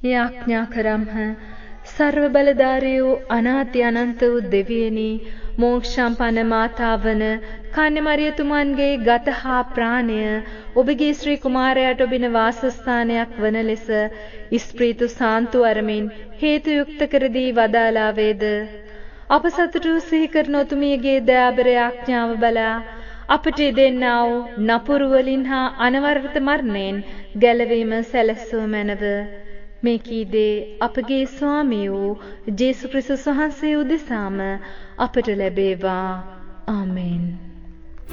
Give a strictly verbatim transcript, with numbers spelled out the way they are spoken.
යාඥා කරම්හ. සර්ව බලධාරී වූ අනාති අනන්ත වූ දෙවියනි, මෝක්ෂම්පන්න මාතාවන කන්‍යමරියතුමන්ගේ ගත හා ප්‍රාණය ඔබගේ ශ්‍රී කුමාරයාට ඔබින වාසස්ථානයක් වන ලෙස ඉස්ප්‍රීතු සාන්තු අරමින් හේතු යුක්ත කර දී වදාලා වේද. අප සතුටු සිහි කරන ඔතුමියගේ දයාබර යාඥාව බලා අපට දෙන්නා වූ නපුරු වලින් හා අනවරත මරණයෙන් ගැලවීම සැලසුව මැනව. මේ කීදේ අපගේ ස්වාමී වූ ජේසු ක්‍රිස්තුස් වහන්සේ උදෙසාම අපට ලැබේවා. ආමෙන්.